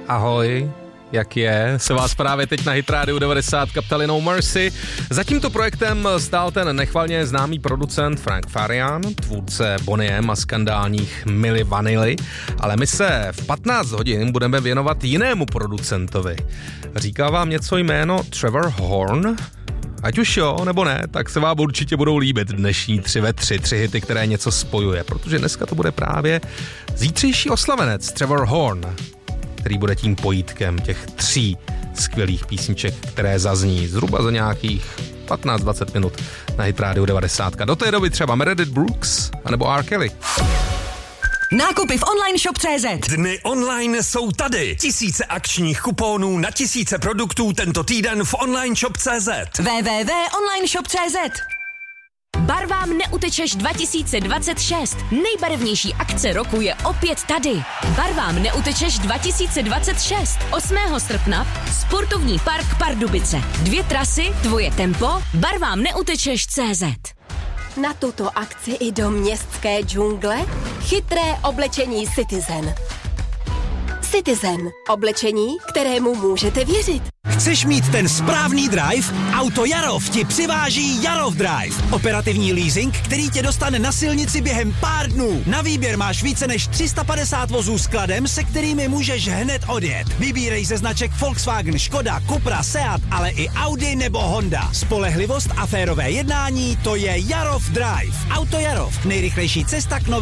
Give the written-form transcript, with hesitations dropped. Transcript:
Ahoj, jak je? Se vás právě teď na Hit Radio 90 ptali No Mercy. Za tímto projektem stál ten nechvalně známý producent Frank Farian, tvůrce Boney M a skandálních Milli Vanilli, ale my se v 15 hodin budeme věnovat jinému producentovi. Říká vám něco jméno Trevor Horn? Ať už jo, nebo ne, tak se vám určitě budou líbit dnešní 3 ve 3, 3 hity, které něco spojuje, protože dneska to bude právě zítřejší oslavenec Trevor Horn, který bude tím pojítkem těch 3 skvělých písniček, které zazní zhruba za nějakých 15-20 minut na Hit Radio 90. Do té doby třeba Meredith Brooks anebo R. Kelly. Nákupy v online shop.cz. Dny online jsou tady. Tisíce akčních kuponů na tisíce produktů tento týden v online shop.cz. www.onlineshop.cz. Barvám neutečeš 2026. Nejbarevnější akce roku je opět tady. Barvám neutečeš 2026. 8. srpna Sportovní park Pardubice. 2 trasy, tvoje tempo, barvám neutečeš CZ. Na tuto akci i do městské džungle chytré oblečení Citizen. Citizen. Oblečení, kterému můžete věřit. Chceš mít ten správný drive? Auto Jarov ti přiváží Jarov Drive. Operativní leasing, který tě dostane na silnici během pár dnů. Na výběr máš více než 350 vozů s skladem, se kterými můžeš hned odjet. Vybírej ze značek Volkswagen, Škoda, Cupra, Seat, ale i Audi nebo Honda. Spolehlivost a férové jednání, to je Jarov Drive. Auto Jarov. Nejrychlejší cesta k